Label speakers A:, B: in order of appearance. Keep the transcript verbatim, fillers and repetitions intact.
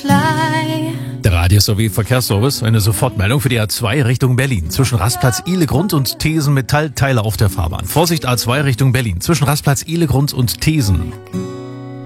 A: fly.
B: Der Radio sowie Verkehrsservice, eine Sofortmeldung für die A zwei Richtung Berlin. Zwischen Rastplatz Ihlegrund und Thesen Metallteile auf der Fahrbahn. Vorsicht A zwei Richtung Berlin. Zwischen Rastplatz Ihlegrund und Thesen.